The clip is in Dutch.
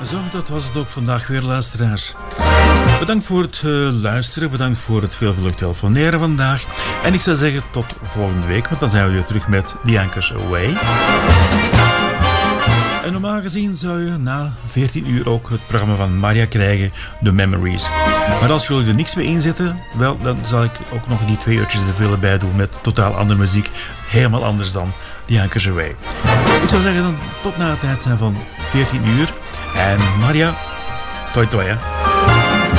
Zo, dat was het ook vandaag weer, luisteraars. Bedankt voor het luisteren, bedankt voor het veelvuldig telefoneren vandaag. En ik zou zeggen tot volgende week, want dan zijn we weer terug met The Anchors Away. En normaal gezien zou je na 14 uur ook het programma van Maria krijgen, The Memories. Maar als jullie er niks mee inzetten, wel, dan zal ik ook nog die 2 uurtjes er willen bij doen met totaal andere muziek. Helemaal anders dan The Anchors Away. Ik zou zeggen dan tot na het tijd zijn van 14 uur. En Maria, toi toi hè.